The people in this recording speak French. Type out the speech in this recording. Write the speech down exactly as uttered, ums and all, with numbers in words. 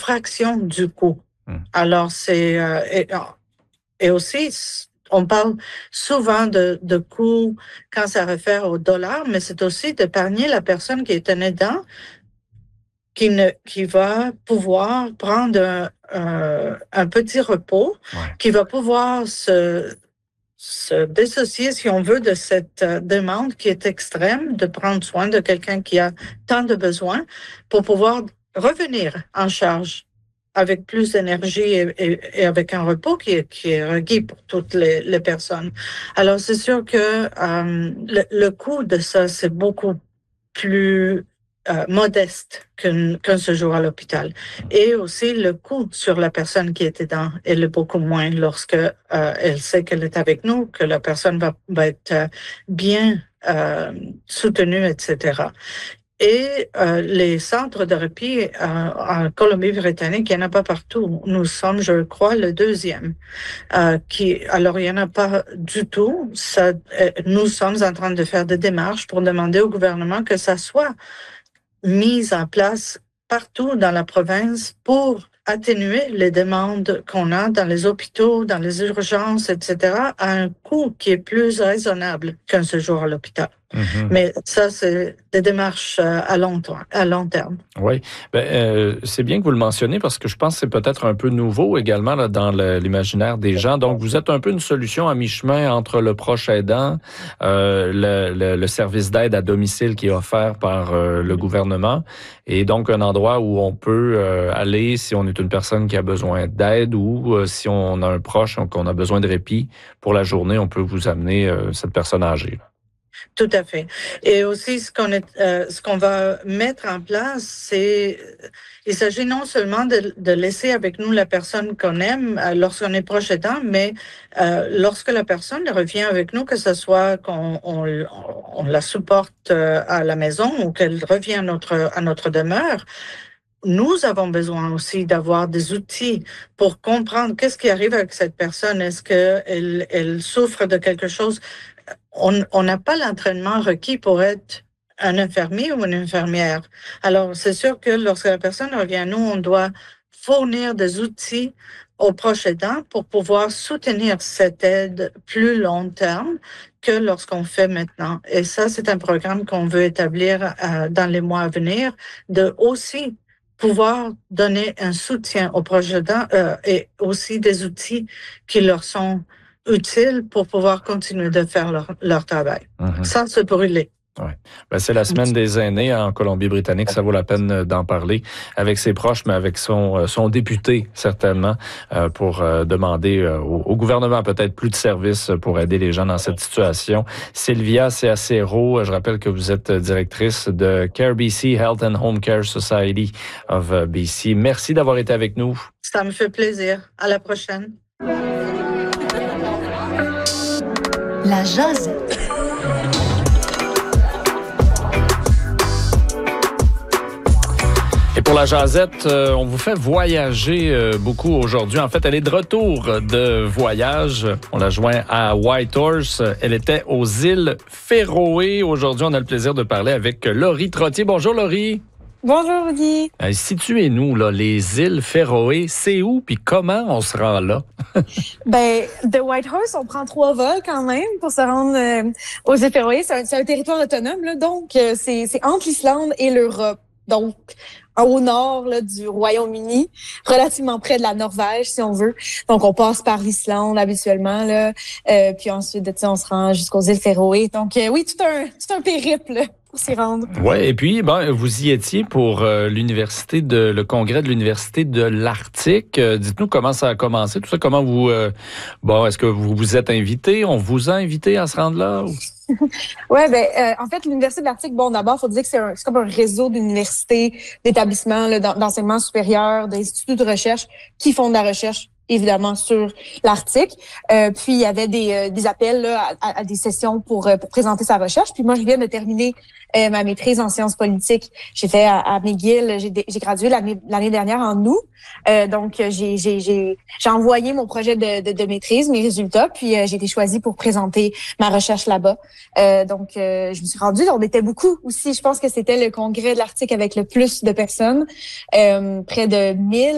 fraction du coût. Mmh. Alors, c'est... Euh, et, et aussi, on parle souvent de, de coûts quand ça réfère au dollar, mais c'est aussi d'épargner la personne qui est un aidant qui, ne, qui va pouvoir prendre un, un, un petit repos, Ouais. qui va pouvoir se, se dissocier, si on veut, de cette euh, demande qui est extrême de prendre soin de quelqu'un qui a tant de besoins pour pouvoir revenir en charge avec plus d'énergie et, et, et avec un repos qui est, qui est requis pour toutes les, les personnes. Alors, c'est sûr que euh, le, le coût de ça, c'est beaucoup plus euh, modeste qu'un, qu'un séjour à l'hôpital. Et aussi, le coût sur la personne qui est aidant est le beaucoup moins lorsque euh, elle sait qu'elle est avec nous, que la personne va, va être euh, bien euh, soutenue, et cetera. Et euh, les centres de répit euh, en Colombie-Britannique, il n'y en a pas partout. Nous sommes, je crois, le deuxième. Euh, qui, alors, il n'y en a pas du tout. Ça, euh, nous sommes en train de faire des démarches pour demander au gouvernement que ça soit mis en place partout dans la province pour atténuer les demandes qu'on a dans les hôpitaux, dans les urgences, et cetera, à un coût qui est plus raisonnable qu'un séjour à l'hôpital. Mm-hmm. Mais ça, c'est des démarches à long, à long terme. Oui, ben, euh, c'est bien que vous le mentionnez parce que je pense que c'est peut-être un peu nouveau également là, dans le, l'imaginaire des gens. Donc, vous êtes un peu une solution à mi-chemin entre le proche aidant, euh, le, le, le service d'aide à domicile qui est offert par euh, le gouvernement et donc un endroit où on peut euh, aller si on est une personne qui a besoin d'aide ou euh, si on a un proche, qu'on a besoin de répit pour la journée, on peut vous amener euh, cette personne âgée. Là. Tout à fait. Et aussi, ce qu'on est, euh, ce qu'on va mettre en place, c'est, il s'agit non seulement de, de laisser avec nous la personne qu'on aime euh, lorsqu'on est proche aidant, mais euh, lorsque la personne revient avec nous, que ce soit qu'on on, on la supporte euh, à la maison ou qu'elle revient à notre, à notre demeure, nous avons besoin aussi d'avoir des outils pour comprendre qu'est-ce qui arrive avec cette personne. Est-ce qu'elle elle souffre de quelque chose? On n'a pas l'entraînement requis pour être un infirmier ou une infirmière. Alors, c'est sûr que lorsque la personne revient à nous, on doit fournir des outils aux proches aidants pour pouvoir soutenir cette aide plus long terme que lorsqu'on fait maintenant. Et ça, c'est un programme qu'on veut établir euh, dans les mois à venir, de aussi pouvoir donner un soutien aux proches aidants euh, et aussi des outils qui leur sont utiles pour pouvoir continuer de faire leur, leur travail, mm-hmm. sans se brûler. Ouais. Ben, c'est la semaine des aînés en Colombie-Britannique. Ça vaut la peine d'en parler avec ses proches, mais avec son, son député, certainement, euh, pour euh, demander euh, au, au gouvernement peut-être plus de services pour aider les gens dans cette situation. Sylvia Ceacero, je rappelle que vous êtes directrice de Care B C, Health and Home Care Society of B C. Merci d'avoir été avec nous. Ça me fait plaisir. À la prochaine. La Jazette. Et pour la Jazette, euh, on vous fait voyager euh, beaucoup aujourd'hui. En fait, elle est de retour de voyage. On l'a joint à Whitehorse. Elle était aux îles Féroé. Aujourd'hui, on a le plaisir de parler avec Laurie Trottier. Bonjour, Laurie. Bonjour, Rudy. Euh, situez-nous, là, les îles Féroé. C'est où puis comment on se rend là? ben, de Whitehorse, on prend trois vols quand même pour se rendre euh, aux îles Féroé. C'est un, c'est un territoire autonome, là, donc euh, c'est, c'est entre l'Islande et l'Europe. Donc, au nord là, du Royaume-Uni, relativement près de la Norvège, si on veut. Donc, on passe par l'Islande habituellement, là, euh, puis ensuite, tu sais, on se rend jusqu'aux îles Féroé. Donc, euh, oui, tout un, tout un périple là, pour s'y rendre. Oui, et puis, ben, vous y étiez pour euh, l'université de le congrès de l'université de l'Arctique. Euh, dites-nous comment ça a commencé, tout ça. Comment vous, euh, bon, est-ce que vous vous êtes invité, on vous a invité à se rendre là? Ou... Ouais, ben euh, en fait l'université de l'Arctique, bon d'abord faut dire que c'est, un, c'est comme un réseau d'universités, d'établissements là, d'enseignement supérieur, d'instituts de recherche qui font de la recherche évidemment sur l'Arctique. Euh, puis il y avait des, euh, des appels là, à, à des sessions pour euh, pour présenter sa recherche. Puis moi je viens de terminer euh, ma maîtrise en sciences politiques. J'ai fait à, à McGill, j'ai, j'ai gradué l'année l'année dernière en août. Euh, donc j'ai j'ai j'ai j'ai envoyé mon projet de de, de maîtrise, mes résultats, puis euh, j'ai été choisie pour présenter ma recherche là-bas. Euh, donc euh, je me suis rendue, on était beaucoup aussi. Je pense que c'était le congrès de l'Arctique avec le plus de personnes, euh, près de mille.